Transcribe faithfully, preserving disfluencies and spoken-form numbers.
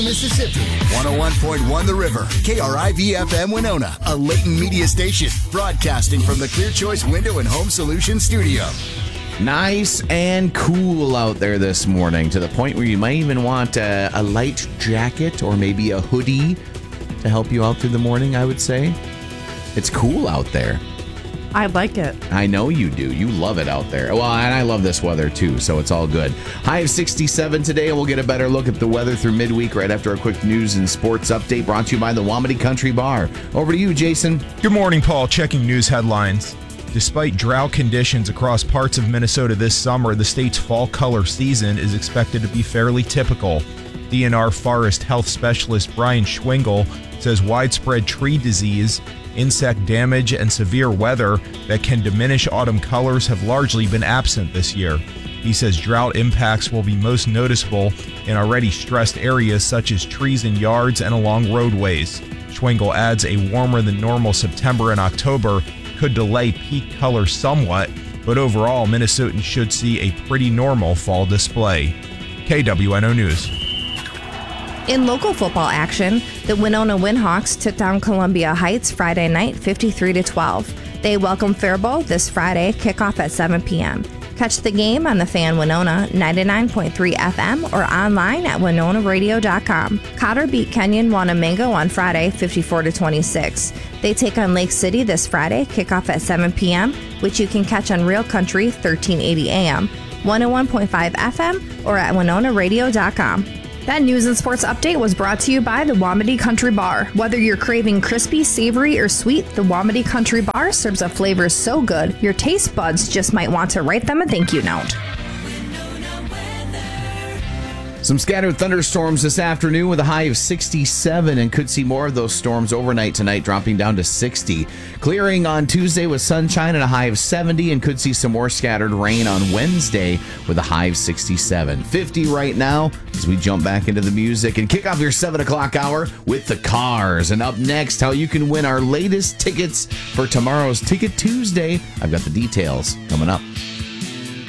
Mississippi, one oh one point one The River, K R I V F M Winona, a Leighton media station, broadcasting from the Clear Choice Window and Home Solutions studio. Nice and cool out there this morning, to the point where you might even want a, a light jacket or maybe a hoodie to help you out through the morning, I would say. It's cool out there. I like it. I know you do. You love it out there. Well, and I love this weather too, so it's all good. High of sixty-seven today, and we'll get a better look at the weather through midweek right after a quick news and sports update brought to you by the Wamedy Country Bar. Over to you, Jason. Good morning, Paul. Checking news headlines. Despite drought conditions across parts of Minnesota this summer, the state's fall color season is expected to be fairly typical. D N R Forest Health Specialist Brian Schwingle says widespread tree disease, insect damage, and severe weather that can diminish autumn colors have largely been absent this year. He says drought impacts will be most noticeable in already stressed areas such as trees in yards and along roadways. Schwingle adds a warmer than normal September and October could delay peak color somewhat, but overall Minnesotans should see a pretty normal fall display. K W N O News. In local football action, the Winona Windhawks took down Columbia Heights Friday night fifty-three to twelve. They welcome Faribault this Friday, kickoff at seven p.m. Catch the game on the Fan Winona ninety-nine point three F M or online at winona radio dot com. Cotter beat Kenyon Wanamingo on Friday fifty-four to twenty-six. They take on Lake City this Friday, kickoff at seven p.m., which you can catch on Real Country thirteen eighty A M, one oh one point five F M or at winona radio dot com. That news and sports update was brought to you by the Wamedy Country Bar. Whether you're craving crispy, savory, or sweet, the Wamedy Country Bar serves up flavors so good, your taste buds just might want to write them a thank you note. Some scattered thunderstorms this afternoon with a high of sixty-seven, and could see more of those storms overnight tonight, dropping down to sixty. Clearing on Tuesday with sunshine and a high of seventy, and could see some more scattered rain on Wednesday with a high of sixty-seven. fifty right now as we jump back into the music and kick off your seven o'clock hour with the Cars. And up next, how you can win our latest tickets for tomorrow's Ticket Tuesday. I've got the details coming up.